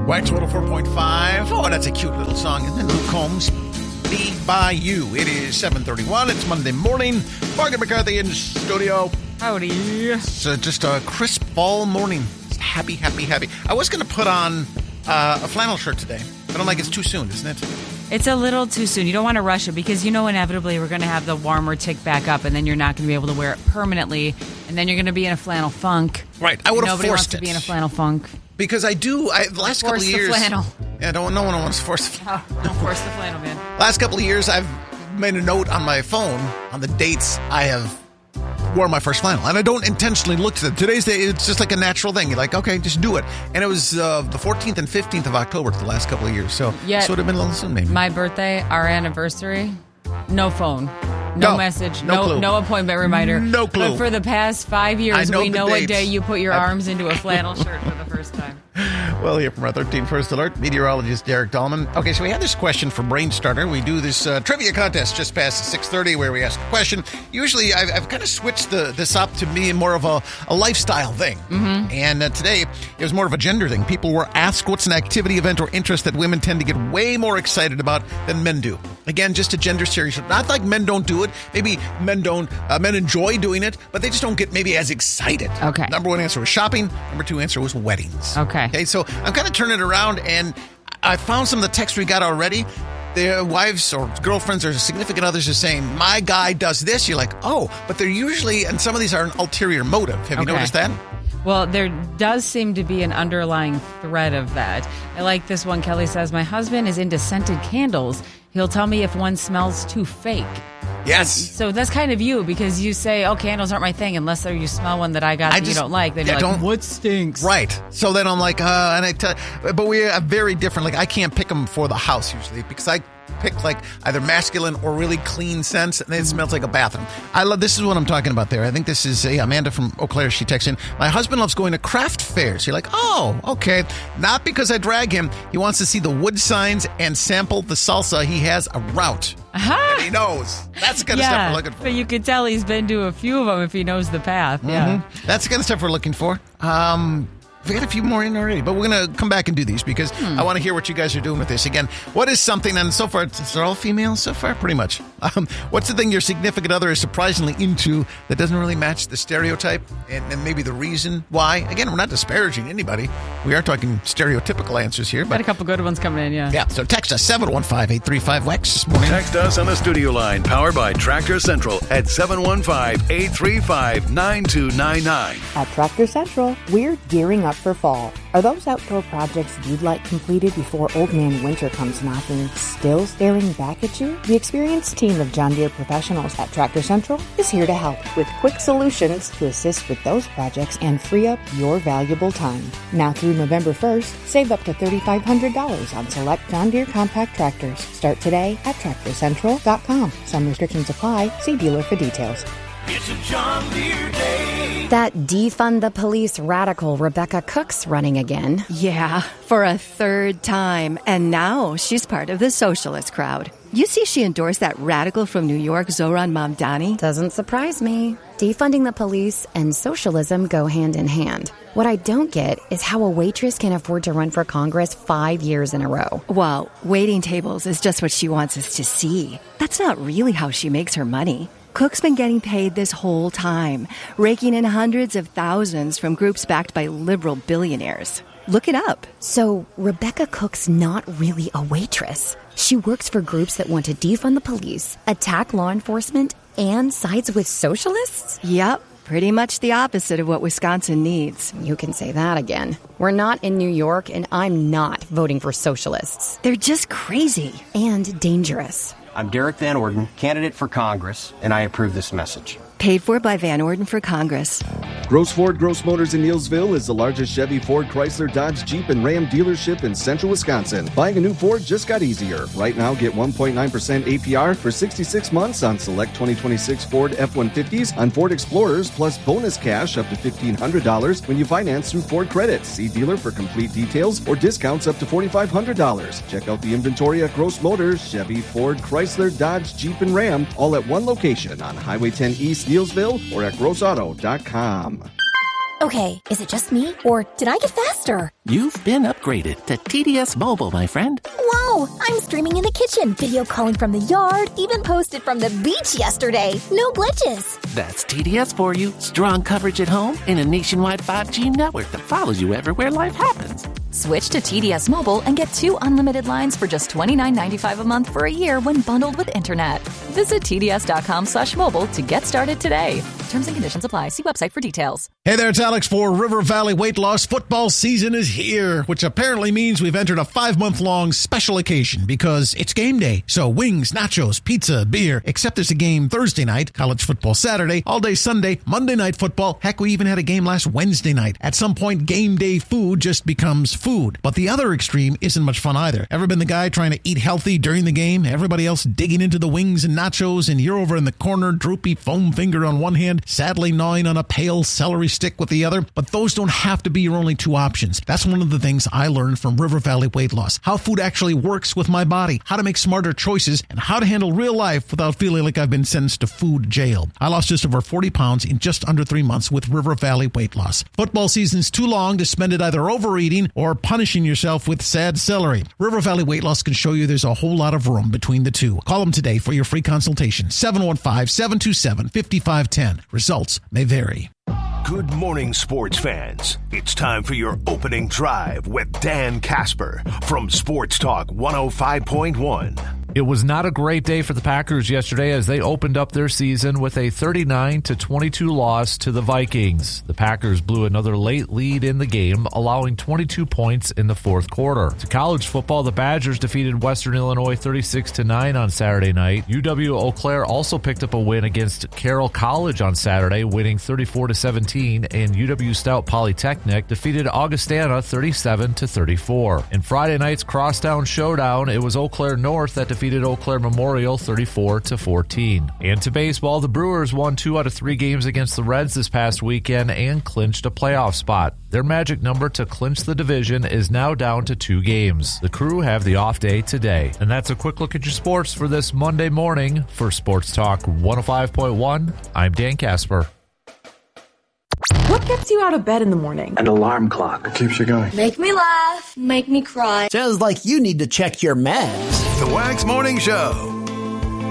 Wax 104.5. Oh, that's a cute little song. And then Luke Combs, Be By You. It is 7:31. It's Monday morning. Morgan McCarthy in the studio. Howdy. It's just a crisp fall morning. It's happy. I was going to put on a flannel shirt today, but I'm like, it's too soon, isn't it? It's a little too soon. You don't want to rush it because you know inevitably we're going to have the warmer tick back up and then you're not going to be able to wear it permanently. And then you're going to be in a flannel funk. Right. I would have Nobody forced wants to be in a flannel funk. Because I do. The last couple of years. Force the flannel. Yeah, no one wants to force the flannel. Oh, don't force the flannel, man. Last couple of years, I've made a note on my phone on the dates I have worn my first flannel. And I don't intentionally look to them. Today's day, it's just like a natural thing. You're like, okay, just do it. And it was the 14th and 15th of October the last couple of years. So this would have been a little soon, maybe. My birthday, our anniversary, no phone. No message, no appointment reminder. No clue. But for the past 5 years, we know what dates. day you put your arms into a flannel shirt for the first time. Well, here from our 13 First Alert, meteorologist Derek Dahlman. Okay, so we had this question for Brain Starter. We do this trivia contest just past 6:30 where we ask a question. Usually, I've kind of switched this up to be more of a lifestyle thing. Mm-hmm. And today, it was more of a gender thing. People were asked what's an activity, event, or interest that women tend to get way more excited about than men do. Again, just a gender series. Not like men don't do it. Maybe men enjoy doing it, but they just don't get maybe as excited. Okay. Number one answer was shopping. Number two answer was weddings. Okay, so I'm kind of turning it around, and I found some of the texts we got already. Their wives or girlfriends or significant others are saying, my guy does this. You're like, oh, but they're usually, and some of these are an ulterior motive. Have you noticed that? Well, there does seem to be an underlying thread of that. I like this one. Kelly says, my husband is into scented candles. He'll tell me if one smells too fake. Yes. So that's kind of you because you say, oh, candles aren't my thing unless you smell one that I got that you don't like. Then you're like, what stinks? Right. So then I'm like, and I tell you, but we are very different. Like, I can't pick them for the house usually because I pick like either masculine or really clean scents, and it smells like a bathroom. I love, this is what I'm talking about there. I think this is Amanda from Eau Claire. She texts in, my husband loves going to craft fairs. You're like, oh, okay. Not because I drag him. He wants to see the wood signs and sample the salsa he has a route. Uh-huh. And he knows. That's the kind of stuff we're looking for. But you could tell he's been to a few of them if he knows the path. Mm-hmm. Yeah. That's the kind of stuff we're looking for. We got a few more in already, but we're going to come back and do these because I want to hear what you guys are doing with this. Again, what is something, and so far, they're all females so far, pretty much. What's the thing your significant other is surprisingly into that doesn't really match the stereotype and maybe the reason why? Again, we're not disparaging anybody. We are talking stereotypical answers here. But got a couple good ones coming in, yeah. Yeah, so text us 715-835-WEX this morning. Text us on the studio line, powered by Tractor Central at 715-835-9299. At Tractor Central, we're gearing up for fall. Are those outdoor projects you'd like completed before Old Man Winter comes knocking still staring back at you? The experienced team of John Deere professionals at Tractor Central is here to help with quick solutions to assist with those projects and free up your valuable time. Now through November 1st, save up to $3,500 on select John Deere compact tractors. Start today at TractorCentral.com. Some restrictions apply. See dealer for details. It's a John Deere day. That defund the police radical Rebecca Cook's running again. Yeah, for a third time. And now she's part of the socialist crowd. You see she endorsed that radical from New York, Zohran Mamdani? Doesn't surprise me. Defunding the police and socialism go hand in hand. What I don't get is how a waitress can afford to run for Congress 5 years in a row. Well, waiting tables is just what she wants us to see. That's not really how she makes her money. Cook's been getting paid this whole time, raking in hundreds of thousands from groups backed by liberal billionaires. Look it up. So Rebecca Cook's not really a waitress. She works for groups that want to defund the police, attack law enforcement, and sides with socialists? Yep. Pretty much the opposite of what Wisconsin needs. You can say that again. We're not in New York, and I'm not voting for socialists. They're just crazy. And dangerous. I'm Derek Van Orden, candidate for Congress, and I approve this message. Paid for by Van Orden for Congress. Gross Ford Gross Motors in Neillsville is the largest Chevy, Ford, Chrysler, Dodge, Jeep, and Ram dealership in central Wisconsin. Buying a new Ford just got easier. Right now, get 1.9% APR for 66 months on select 2026 Ford F-150s, on Ford Explorers, plus bonus cash up to $1,500 when you finance through Ford Credit. See dealer for complete details or discounts up to $4,500. Check out the inventory at Gross Motors, Chevy, Ford, Chrysler, Dodge, Jeep, and Ram, all at one location on Highway 10 East, Neillsville, or at grossauto.com. Okay, is it just me, or did I get faster? You've been upgraded to TDS Mobile, my friend. Whoa! I'm streaming in the kitchen, video calling from the yard, even posted from the beach yesterday. No glitches. That's TDS for you. Strong coverage at home and a nationwide 5G network that follows you everywhere life happens. Switch to TDS Mobile and get 2 unlimited lines for just $29.95 a month for a year when bundled with internet. Visit TDS.com/mobile to get started today. Terms and conditions apply. See website for details. Hey there, it's Alex for River Valley Weight Loss. Football season is here, which apparently means we've entered a 5-month-long special occasion because it's game day. So wings, nachos, pizza, beer, except there's a game Thursday night, college football Saturday, all day Sunday, Monday night football. Heck, we even had a game last Wednesday night. At some point, game day food just becomes food. But the other extreme isn't much fun either. Ever been the guy trying to eat healthy during the game? Everybody else digging into the wings and nachos, and you're over in the corner, droopy foam finger on one hand, sadly gnawing on a pale celery stick with the other. But those don't have to be your only 2 options. That's one of the things I learned from River Valley Weight Loss. How food actually works with my body, how to make smarter choices, and how to handle real life without feeling like I've been sentenced to food jail. I lost just over 40 pounds in just under 3 months with River Valley Weight Loss. Football season's too long to spend it either overeating or punishing yourself with sad celery. River Valley Weight Loss can show you there's a whole lot of room between the two. Call them today for your free consultation. 715-727-5510. Results may vary. Good morning, sports fans. It's time for your opening drive with Dan Casper from Sports Talk 105.1. It was not a great day for the Packers yesterday as they opened up their season with a 39-22 loss to the Vikings. The Packers blew another late lead in the game, allowing 22 points in the fourth quarter. To college football, the Badgers defeated Western Illinois 36-9 on Saturday night. UW-Eau Claire also picked up a win against Carroll College on Saturday, winning 34-17, and UW Stout Polytechnic defeated Augustana 37-34. In Friday night's crosstown showdown, it was Eau Claire North that defeated Eau Claire Memorial 34-14. And to baseball, the Brewers won 2 out of 3 games against the Reds this past weekend and clinched a playoff spot. Their magic number to clinch the division is now down to 2 games. The Crew have the off day today. And that's a quick look at your sports for this Monday morning. For Sports Talk 105.1, I'm Dan Casper. What gets you out of bed in the morning? An alarm clock. It keeps you going. Make me laugh. Make me cry. Sounds like you need to check your meds. The Wags Morning Show.